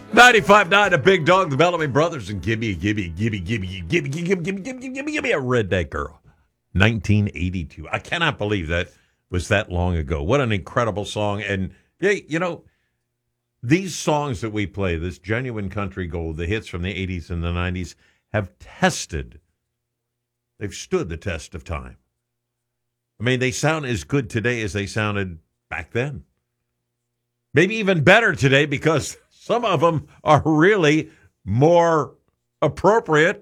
95.9, the Big Dog, the Bellamy Brothers, and give me a redneck girl. 1982. I cannot believe that was that long ago. What an incredible song. And, yeah, you know, these songs that we play, this genuine country gold, the hits from the 80s and the 90s, they've stood the test of time. I mean, they sound as good today as they sounded back then. Maybe even better today because some of them are really more appropriate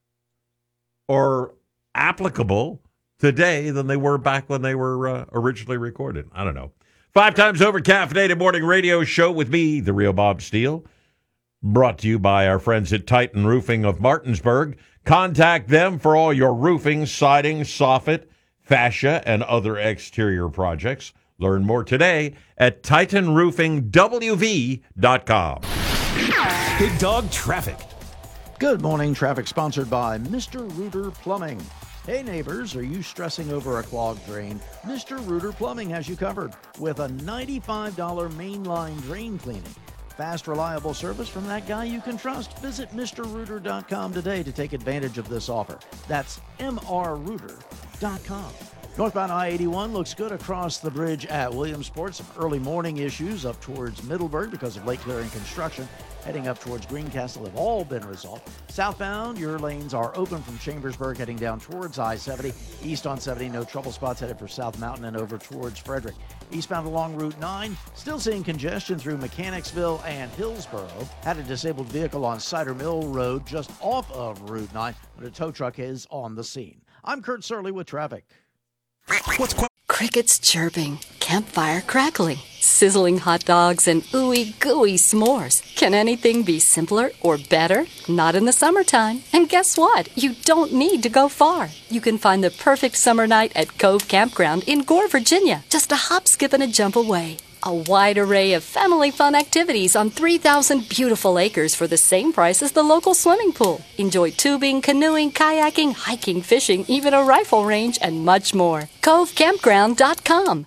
or applicable today than they were back when they were originally recorded. I don't know. 5 times over caffeinated morning radio show with me, the real Bob Steele. Brought to you by our friends at Titan Roofing of Martinsburg. Contact them for all your roofing, siding, soffit, fascia, and other exterior projects. Learn more today at TitanRoofingWV.com. Big Dog Traffic. Good morning. Traffic sponsored by Mr. Rooter Plumbing. Hey neighbors, are you stressing over a clogged drain? Mr. Rooter Plumbing has you covered with a $95 mainline drain cleaning. Fast, reliable service from that guy you can trust. Visit MrRooter.com today to take advantage of this offer. That's MRRooter.com. Northbound I-81 looks good across the bridge at Williamsport. Some early morning issues up towards Middleburg because of late clearing construction. Heading up towards Greencastle have all been resolved. Southbound, your lanes are open from Chambersburg heading down towards I-70. East on 70, no trouble spots headed for South Mountain and over towards Frederick. Eastbound along Route 9, still seeing congestion through Mechanicsville and Hillsborough. Had a disabled vehicle on Cider Mill Road just off of Route 9, but a tow truck is on the scene. I'm Kurt Surley with traffic. Crickets chirping, campfire crackling, sizzling hot dogs, and ooey gooey s'mores. Can anything be simpler or better? Not in the summertime. And guess what? You don't need to go far. You can find the perfect summer night at Cove Campground in Gore, Virginia, just a hop, skip, and a jump away. A wide array of family fun activities on 3,000 beautiful acres for the same price as the local swimming pool. Enjoy tubing, canoeing, kayaking, hiking, fishing, even a rifle range, and much more. CoveCampground.com.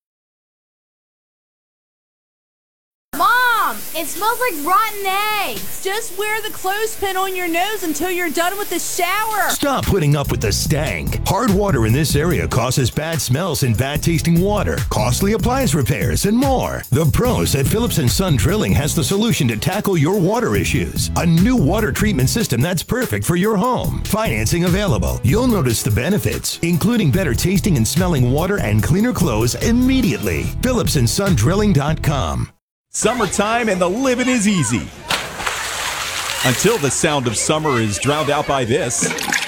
Mom, it smells like rotten eggs. Just wear the clothespin on your nose until you're done with the shower. Stop putting up with the stank. Hard water in this area causes bad smells and bad tasting water, costly appliance repairs, and more. The pros at Phillips & Son Drilling has the solution to tackle your water issues. A new water treatment system that's perfect for your home. Financing available. You'll notice the benefits, including better tasting and smelling water and cleaner clothes immediately. PhillipsandSonDrilling.com. Summertime and the living is easy. Until the sound of summer is drowned out by this.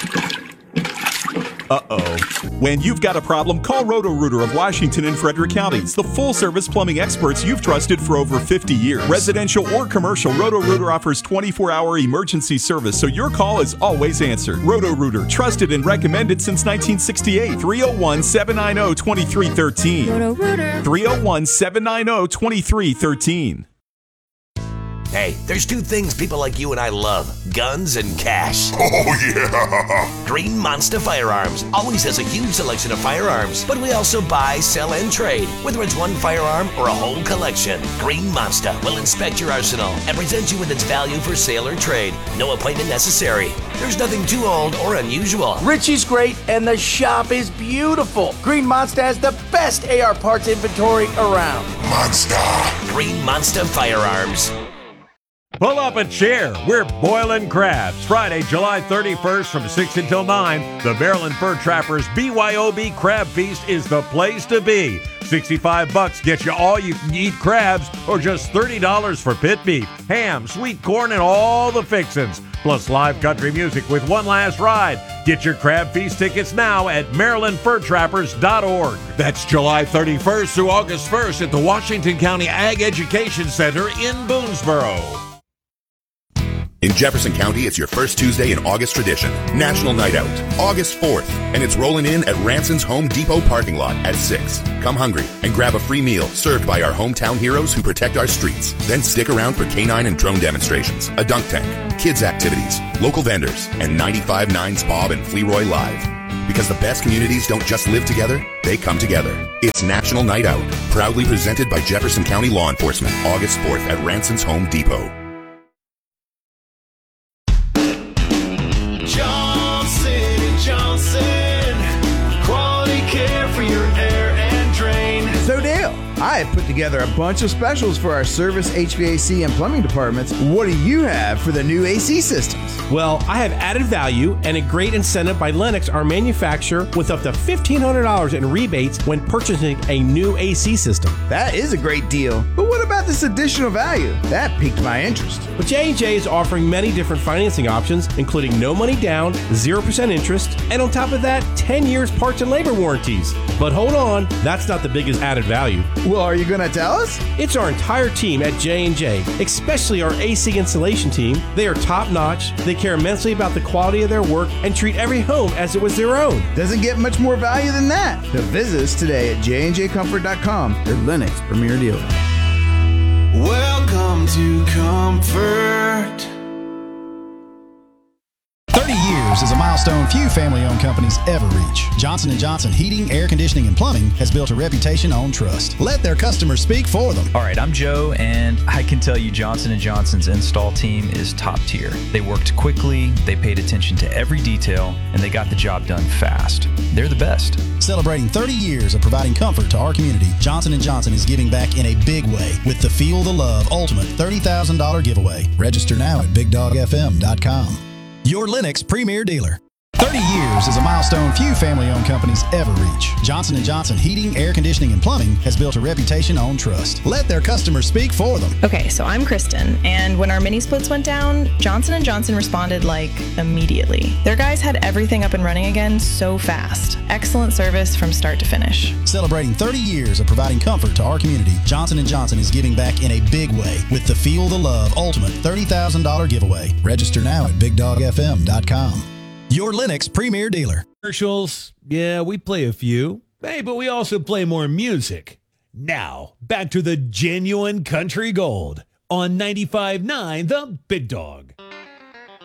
Uh-oh. When you've got a problem, call Roto-Rooter of Washington and Frederick counties, the full-service plumbing experts you've trusted for over 50 years. Residential or commercial, Roto-Rooter offers 24-hour emergency service, so your call is always answered. Roto-Rooter, trusted and recommended since 1968. 301-790-2313. Roto-Rooter. 301-790-2313. Hey, there's two things people like you and I love: guns and cash. Oh, yeah! Green Monster Firearms always has a huge selection of firearms, but we also buy, sell, and trade, whether it's one firearm or a whole collection. Green Monster will inspect your arsenal and present you with its value for sale or trade. No appointment necessary. There's nothing too old or unusual. Richie's great, and the shop is beautiful. Green Monster has the best AR parts inventory around. Monster! Green Monster Firearms. Pull up a chair. We're boiling crabs. Friday, July 31st from 6 until 9. The Maryland Fur Trappers BYOB Crab Feast is the place to be. $65 gets you all you can eat crabs, or just $30 for pit beef, ham, sweet corn, and all the fixins. Plus live country music with one last ride. Get your Crab Feast tickets now at MarylandFurTrappers.org. That's July 31st through August 1st at the Washington County Ag Education Center in Boonesboro. In Jefferson County, it's your first Tuesday in August tradition, National Night Out, August 4th, and it's rolling in at Ranson's Home Depot parking lot at 6. Come hungry and grab a free meal served by our hometown heroes who protect our streets. Then stick around for canine and drone demonstrations, a dunk tank, kids activities, local vendors, and 95.9's Bob and Fleroy Live. Because the best communities don't just live together, they come together. It's National Night Out, proudly presented by Jefferson County Law Enforcement, August 4th at Ranson's Home Depot. together a bunch of specials for our service, HVAC, and plumbing departments. What do you have for the new AC systems? Well, I have added value and a great incentive by Lennox, our manufacturer, with up to $1,500 in rebates when purchasing a new AC system. That is a great deal. But what about this additional value? That piqued my interest. Well, J&J is offering many different financing options, including no money down, 0% interest, and on top of that, 10 years parts and labor warranties. But hold on, that's not the biggest added value. Well, are you going to tell us? It's our entire team at J&J, especially our AC installation team. They are top-notch, they care immensely about the quality of their work, and treat every home as it was their own. Doesn't get much more value than that. So visit us today at jnjcomfort.com, your Lennox premier dealer. Welcome to Comfort. 30 years is a milestone few family-owned companies ever reach. Johnson & Johnson Heating, Air Conditioning, and Plumbing has built a reputation on trust. Let their customers speak for them. All right, I'm Joe, and I can tell you Johnson & Johnson's install team is top tier. They worked quickly, they paid attention to every detail, and they got the job done fast. They're the best. Celebrating 30 years of providing comfort to our community, Johnson & Johnson is giving back in a big way with the Feel the Love Ultimate $30,000 giveaway. Register now at BigDogFM.com. Your Lennox premier dealer. 30 years is a milestone few family-owned companies ever reach. Johnson & Johnson Heating, Air Conditioning, and Plumbing has built a reputation on trust. Let their customers speak for them. Okay, so I'm Kristen, and when our mini splits went down, Johnson & Johnson responded immediately. Their guys had everything up and running again so fast. Excellent service from start to finish. Celebrating 30 years of providing comfort to our community, Johnson & Johnson is giving back in a big way with the Feel the Love Ultimate $30,000 giveaway. Register now at BigDogFM.com. Your Lennox premier dealer. Commercials, yeah, we play a few. Hey, but we also play more music. Now, back to the genuine country gold on 95.9 The Big Dog.